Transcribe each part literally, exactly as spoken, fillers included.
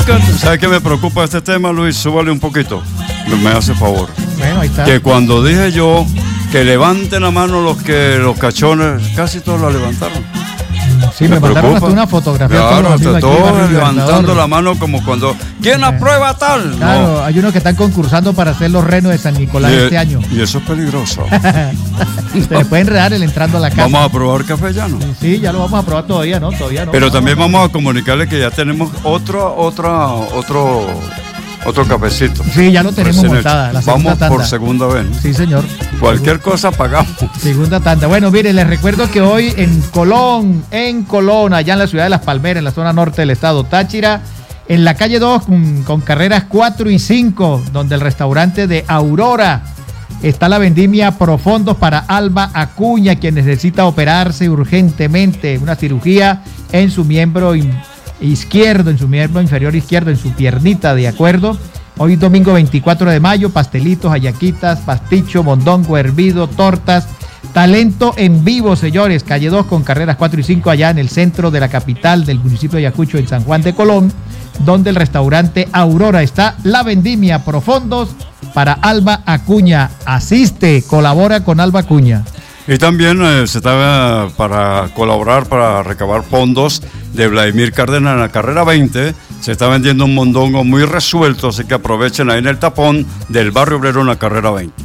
¿Sabes qué me preocupa este tema, Luis? Súbale un poquito. Me hace favor. Bueno, ahí está. Que cuando dije yo que levanten la mano los que los cachones, casi todos la levantaron. Sí, me, me mandaron hasta una fotografía. Claro, hasta todos levantando la mano como cuando ¿quién aprueba tal? Claro, no. Hay unos que están concursando para hacer los renos de San Nicolás y, este año. Y eso es peligroso. Se le puede enredar el entrando a la casa. ¿Vamos a probar café ya, no? Sí, ya lo vamos a probar todavía, ¿no? Todavía no. Pero no, también no, vamos a comunicarle que ya tenemos otra, otra, otro, otro cafecito. Sí, ya lo tenemos montada. La vamos tanda. por segunda vez, ¿no? Sí, señor. Cualquier cosa pagamos. Segunda tanda. Bueno, mire, les recuerdo que hoy en Colón, en Colón, allá en la ciudad de Las Palmeras, en la zona norte del estado Táchira, en la calle dos, con, con carreras cuatro y cinco, donde el restaurante de Aurora, está la vendimia Profondos para Alba Acuña, quien necesita operarse urgentemente, una cirugía en su miembro izquierdo, en su miembro inferior izquierdo, en su piernita, ¿de acuerdo? Hoy domingo veinticuatro de mayo, pastelitos, hallaquitas, pasticho, mondongo, hervido, tortas, talento en vivo, señores. Calle dos con carreras cuatro y cinco, allá en el centro de la capital del municipio de Ayacucho, en San Juan de Colón, donde el restaurante Aurora está la vendimia Profondos para Alba Acuña. Asiste, colabora con Alba Acuña. Y también eh, se está para colaborar para recabar fondos de Vladimir Cárdenas en la carrera veinte. Se está vendiendo un mondongo muy resuelto, así que aprovechen ahí en el tapón del barrio obrero en la carrera veinte.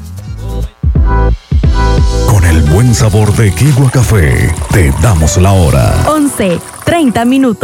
Con el buen sabor de Quigua Café, te damos la hora. once, treinta minutos.